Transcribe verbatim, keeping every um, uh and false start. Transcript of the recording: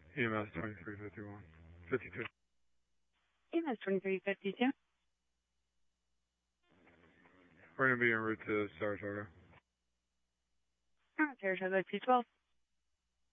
E M S twenty-three fifty-one, fifty-two. E M S twenty-three fifty-two. We're going to be en route to Saratoga. Alright, Saratoga two twelve.